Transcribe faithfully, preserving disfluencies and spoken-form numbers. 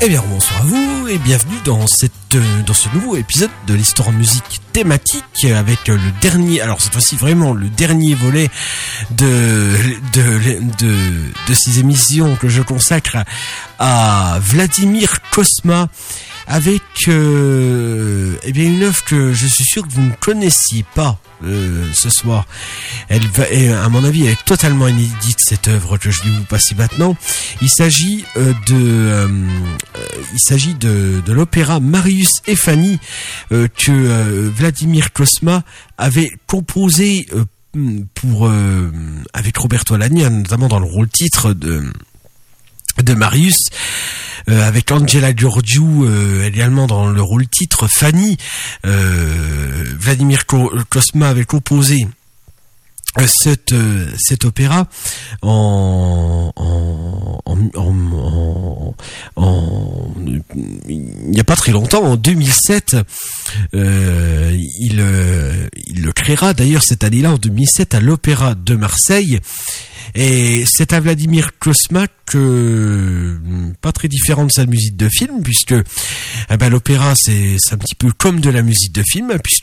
Eh bien, bonsoir à vous et bienvenue dans cette dans ce nouveau épisode de l'Histoire en musique thématique avec le dernier, alors cette fois-ci vraiment le dernier volet de de de, de ces émissions que je consacre à, à Vladimir Cosma avec euh, eh bien une œuvre que je suis sûr que vous ne connaissiez pas euh, ce soir. Elle va, et à mon avis, elle est totalement inédite cette œuvre que je vais vous passer maintenant. Il s'agit euh, de, euh, il s'agit de, de l'opéra Marius et Fanny euh, que euh, Vladimir Cosma avait composé euh, pour euh, avec Roberto Alagna, notamment dans le rôle titre de de Marius. Euh, avec Angela Gheorghiu euh, également dans le rôle titre Fanny. euh, Vladimir Cosma avait composé euh, cette, euh, cet opéra en, en, en, en, en, en il n'y a pas très longtemps, en deux mille sept. euh, il, euh, il le créera d'ailleurs cette année-là, en deux mille sept, à l'Opéra de Marseille. Et c'est à Vladimir Cosma que, pas très différent de sa musique de film, puisque eh ben, l'opéra c'est, c'est un petit peu comme de la musique de film, puisque